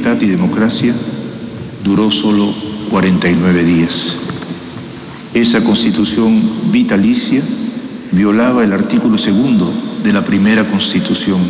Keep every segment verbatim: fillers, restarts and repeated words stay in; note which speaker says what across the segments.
Speaker 1: libertad y democracia duró solo cuarenta y nueve días. Esa constitución vitalicia violaba el artículo segundo de la primera constitución.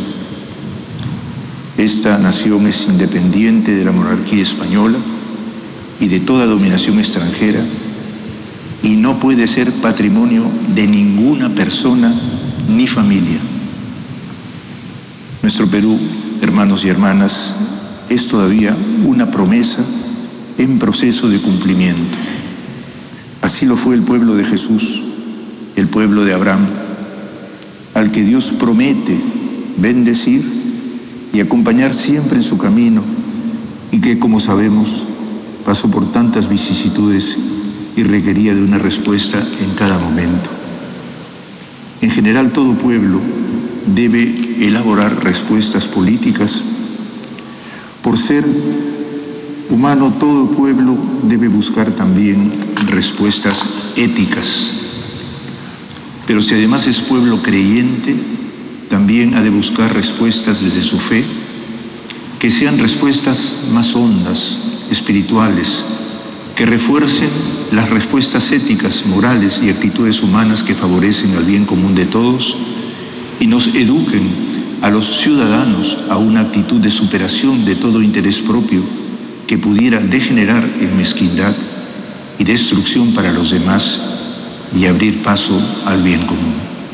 Speaker 1: Esta nación es independiente de la monarquía española y de toda dominación extranjera y no puede ser patrimonio de ninguna persona ni familia. Nuestro Perú, hermanos y hermanas, es todavía una promesa en proceso de cumplimiento. Así lo fue el pueblo de Jesús, el pueblo de Abraham, al que Dios promete bendecir y acompañar siempre en su camino, y que, como sabemos, pasó por tantas vicisitudes y requería de una respuesta en cada momento. En general, todo pueblo debe elaborar respuestas políticas. Por ser humano, todo pueblo debe buscar también respuestas éticas. Pero si además es pueblo creyente, también ha de buscar respuestas desde su fe, que sean respuestas más hondas, espirituales, que refuercen las respuestas éticas, morales y actitudes humanas que favorecen al bien común de todos y nos eduquen a los ciudadanos a una actitud de superación de todo interés propio que pudiera degenerar en mezquindad y destrucción para los demás y abrir paso al bien común.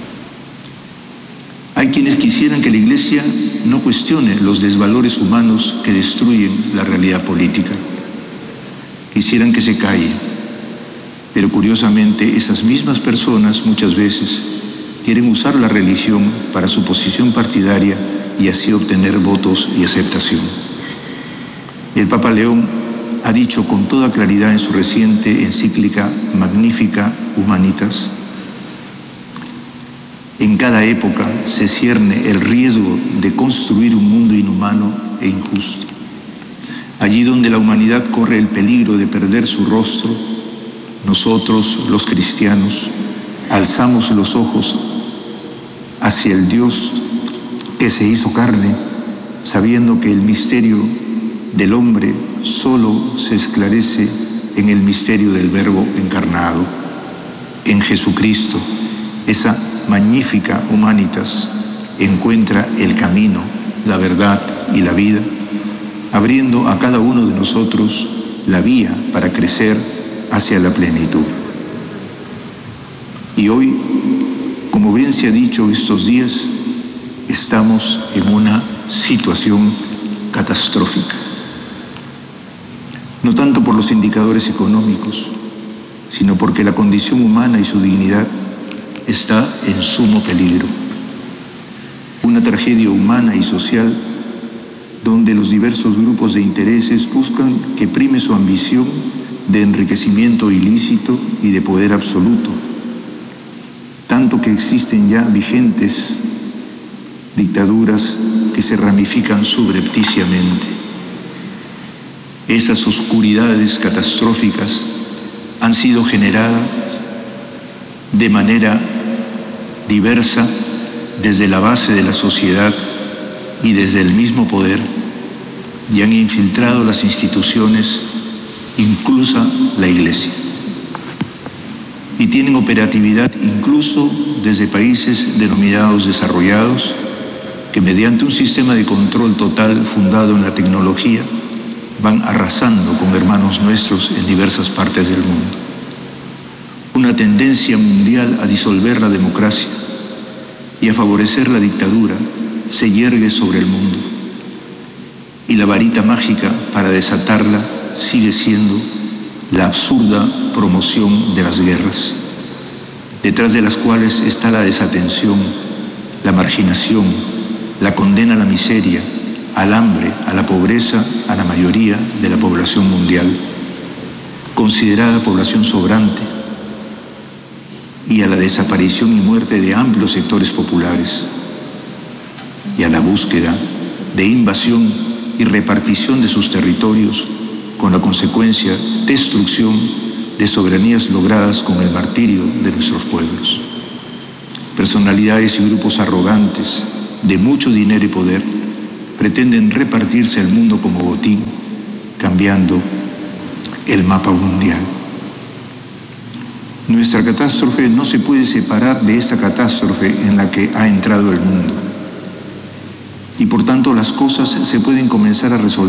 Speaker 1: Hay quienes quisieran que la Iglesia no cuestione los desvalores humanos que destruyen la realidad política. Quisieran que se calle, pero curiosamente esas mismas personas muchas veces quieren usar la religión para su posición partidaria y así obtener votos y aceptación. El Papa León ha dicho con toda claridad en su reciente encíclica Magnificat Humanitas: en cada época se cierne el riesgo de construir un mundo inhumano e injusto. Allí donde la humanidad corre el peligro de perder su rostro, nosotros, los cristianos, alzamos los ojos hacia el Dios que se hizo carne, sabiendo que el misterio del hombre solo se esclarece en el misterio del Verbo encarnado, en Jesucristo. Esa magnífica humanitas encuentra el camino, la verdad y la vida, abriendo a cada uno de nosotros la vía para crecer hacia la plenitud. Y hoy, como bien se ha dicho estos días, estamos en una situación catastrófica. No tanto por los indicadores económicos, sino porque la condición humana y su dignidad está en sumo peligro. Una tragedia humana y social donde los diversos grupos de intereses buscan que prime su ambición de enriquecimiento ilícito y de poder absoluto, tanto que existen ya vigentes dictaduras que se ramifican subrepticiamente. Esas oscuridades catastróficas han sido generadas de manera diversa desde la base de la sociedad y desde el mismo poder, y han infiltrado las instituciones, incluso la Iglesia. Y tienen operatividad incluso desde países denominados desarrollados, que mediante un sistema de control total fundado en la tecnología, van arrasando con hermanos nuestros en diversas partes del mundo. Una tendencia mundial a disolver la democracia y a favorecer la dictadura se yergue sobre el mundo. Y la varita mágica para desatarla sigue siendo la absurda promoción de las guerras, detrás de las cuales está la desatención, la marginación, la condena a la miseria, al hambre, a la pobreza, a la mayoría de la población mundial, considerada población sobrante, y a la desaparición y muerte de amplios sectores populares, y a la búsqueda de invasión y repartición de sus territorios, con la consecuencia destrucción de soberanías logradas con el martirio de nuestros pueblos. Personalidades y grupos arrogantes, de mucho dinero y poder, pretenden repartirse el mundo como botín, cambiando el mapa mundial. Nuestra catástrofe no se puede separar de esa catástrofe en la que ha entrado el mundo. Y por tanto las cosas se pueden comenzar a resolver